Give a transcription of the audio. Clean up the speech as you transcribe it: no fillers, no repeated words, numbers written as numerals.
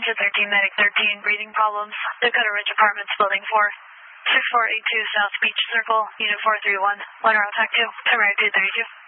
to 13 Medic 13, breathing problems. Dakota Ridge Apartments, Building 4. 6482 South Beach Circle, Unit 431. 1 Route Active, Primary 232.